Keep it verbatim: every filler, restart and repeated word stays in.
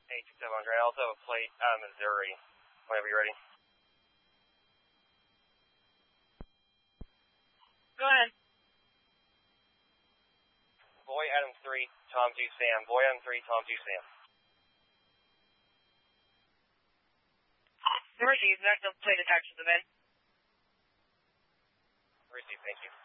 eight six seven hundred. I also have a plate out of Missouri. Whenever you're ready. Go ahead. Boy Adam three, Tom two Sam. Boy Adam three, Tom two Sam. Received. Next up, plate attached to the van. Received, thank you.